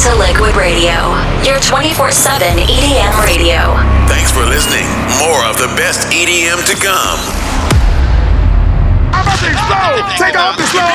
to Liquid Radio, your 24/7 EDM radio. Thanks for listening. More of the best EDM to come. I'm about to explode. Take off the slow.